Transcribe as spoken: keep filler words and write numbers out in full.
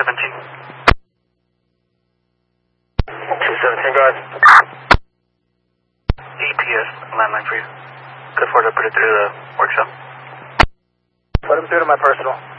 seventeen. two seventeen, go ahead. E P S, landline for you. Good for to put it through the workshop. Put him through to my personal.